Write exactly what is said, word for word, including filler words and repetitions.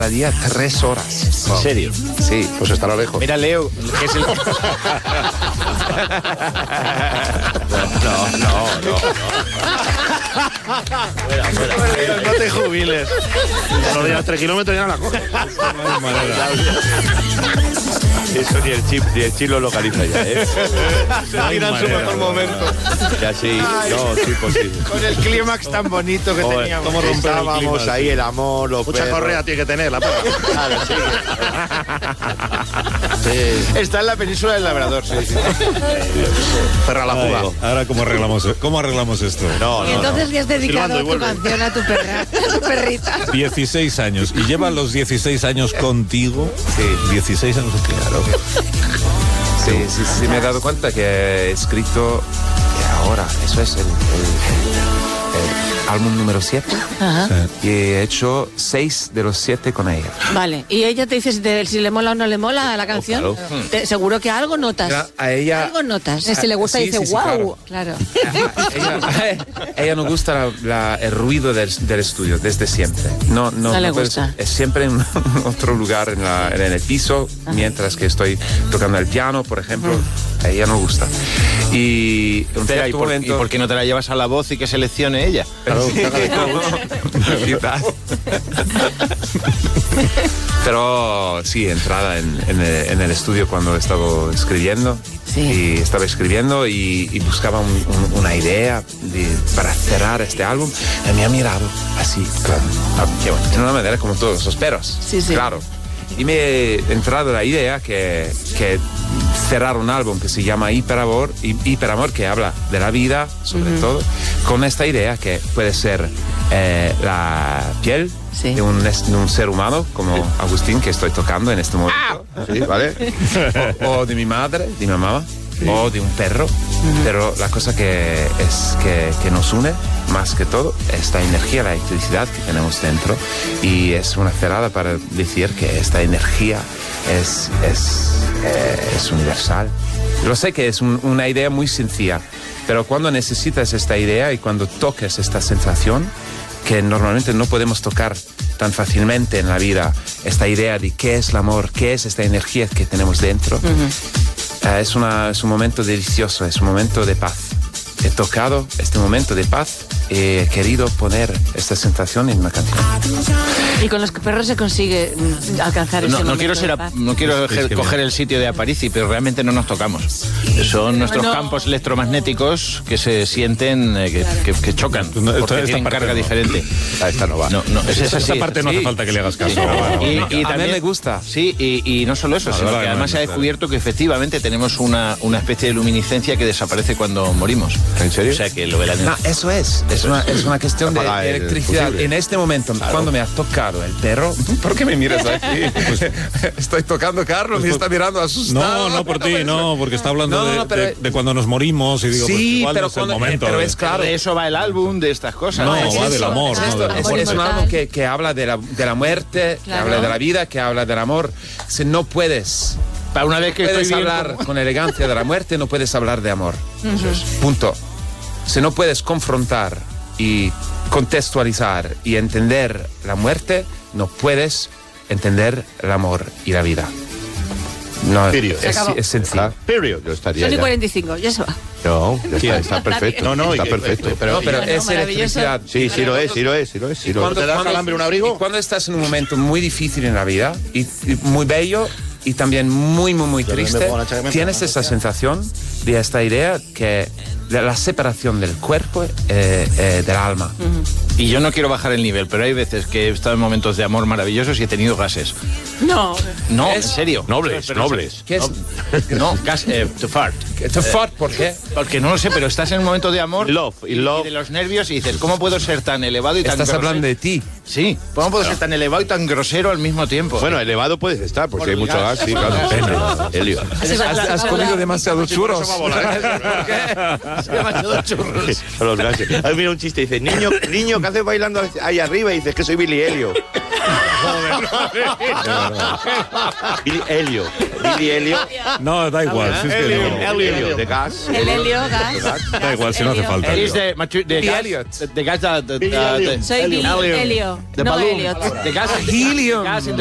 día tres horas. ¿En serio? Sí. Pues estará lejos. Mira, Leo, que es el... No, no, no, no. Fuera, fuera. No te jubiles. Los días tres kilómetros ya no la coges. Eso ni el chip, ni el chip lo localiza ya, ¿eh? Se tira en su mejor momento. Ya sí, no, sí, posible. Con el clímax tan bonito que Joder, teníamos. ¿cómo romper el Estábamos clima, ahí, sí. el amor, los Mucha perros. correa tiene que tener la perra. Claro, sí. Sí. Está en la península del Labrador, sí, sí. Perra la fuga. Ay, ahora, ¿cómo arreglamos, ¿cómo arreglamos esto? No, Y no, entonces no. le has dedicado Silbando y tu vuelve. canción a tu perra, a tu perrita. dieciséis años. ¿Y lleva los dieciséis años contigo? Sí. dieciséis años, claro. Sí, sí, sí, me he dado cuenta que he escrito que ahora, eso es el, el, el, el álbum número siete. Ajá. Y he hecho seis de los siete con ella. Vale, y ella te dice si, te- si le mola o no le mola la canción. claro. Te- seguro que algo notas. Ya, a ella- Algo notas. Si le gusta, Sí, dice, sí, sí, "Guau". Claro. Ella, ella no gusta la- la- el ruido del, del estudio desde siempre. No, no, No le puede gusta. ser. Es siempre en otro lugar en, la- en el piso, mientras que estoy tocando el piano, por ejemplo. A ella no gusta. Y un Espera, ¿y cierto por, ¿y momento... por qué no te la llevas a la voz y que seleccione ella? Quizás. Pero sí, entrada en, en, el, en el estudio cuando estaba escribiendo. Sí. Y estaba escribiendo y, y buscaba un- un- una idea de, para cerrar este álbum. Y me ha mirado así, claro, de una manera como todos los perros. Sí, sí. Claro. Y me he entrado la idea que, que cerrar un álbum que se llama Hiperamor, Hi- Hiperamor, que habla de la vida, sobre todo, con esta idea que puede ser eh, la piel Sí. de, un, de un ser humano, como Agustín, que estoy tocando en este momento. Sí, ¿vale? o, o de mi madre, de mi mamá, o de un perro. Pero la cosa que es que, que nos une, más que todo, esta energía, la electricidad que tenemos dentro. Y es una cerrada para decir que esta energía es, es, eh, es universal. Lo sé que es un- una idea muy sencilla, pero cuando necesitas esta idea y cuando toques esta sensación, que normalmente no podemos tocar tan fácilmente en la vida, esta idea de qué es el amor, qué es esta energía que tenemos dentro, eh, es, una, es un momento delicioso, es un momento de paz. He tocado este momento de paz y he querido poner esta sensación en una canción. Y con los perros se consigue mm, alcanzar ese No, no momento quiero, ser de a- paz. no quiero Es ge- que coger bien. el sitio de Aparici, pero realmente no nos tocamos. Son nuestros no. campos electromagnéticos que se sienten, eh, que, que- que chocan, No, esta- porque esta tienen parte carga no. diferente. Ah, esta no va. No, no, es Esta, así, esta parte es no así. hace falta que le hagas caso. Sí. pero bueno, Y- bueno. y A mí también- me gusta. Sí, y, y no solo eso, La sino verdad que que además no, se ha claro. descubierto que efectivamente tenemos una, una especie de luminiscencia que desaparece cuando morimos. ¿En serio? O sea que lo de la No, eso es, es una, es una cuestión de Apaga el electricidad. fusible. En este momento, cuando me ha tocado el perro, ¿por qué me miras aquí? Estoy tocando a Carlos y está mirando asustado. No, no por ti, no, porque está hablando No, no, de, no, pero- de- de cuando nos morimos y digo, pues Sí, igual pero, no es el cuando- momento. pero de- es claro. De eso va el álbum, de estas cosas. No, es va eso, del amor, es no esto, del es, amor. es un Inmortal. álbum que, que habla de la, de la muerte, que Claro. habla de la vida, que habla del amor. Si no puedes, Para una vez que estoy puedes bien hablar como- con elegancia de la muerte, no puedes hablar de amor. Punto. Si no puedes confrontar y contextualizar y entender la muerte, no puedes entender el amor y la vida. No, Period. Se es, acabó. es sencillo. Ah, period, yo estaría Son y ya. cuarenta y cinco, ya se va. No, ya está, está perfecto. No, no, está y que- perfecto. pero- No, pero No, es maravilloso. electricidad. Sí, sí lo es, sí lo es, sí lo es. Sí lo es. ¿Te da calambre un abrigo? y cuando estás en un momento muy difícil en la vida y, y muy bello y también muy, muy, muy Yo también me triste, pongo la chaqueta, tienes ¿no? esa sensación de esta idea que de la separación del cuerpo eh, eh, del alma. Y yo no quiero bajar el nivel, pero hay veces que he estado en momentos de amor maravillosos y he tenido gases. No. No, Es- en serio. Nobles, Pero- nobles. ¿Qué es? No, gas, eh, to fart. To fart, ¿por qué? Porque no lo sé, pero estás en un momento de amor. Love, y, y love. y de los nervios y dices, ¿cómo puedo ser tan elevado y tan Estás grosero? hablando de ti. Sí, ¿cómo puedo ser tan elevado y tan grosero al mismo tiempo? Bueno, elevado puedes estar, porque Por hay el mucho gas. gas, sí, claro. Pena, Helio. Has, has comido demasiados churros. demasiado churros. Son los gases. Ay, mira un chiste, dice, niño, niño lo que haces bailando ahí arriba y dices que soy Billy Helio. Billy Helio. Billy Helio. No, da igual. Si es que Helio, no. Helio, de gas. El helio, gas. Da igual, si no hace falta. He's the, machu- the Billy gas, Elliot. the gas, the, the, Billy the- Elliot. Soy Billy Helium. Helio, the no balloon. Elliot. The gas, Helium. gas in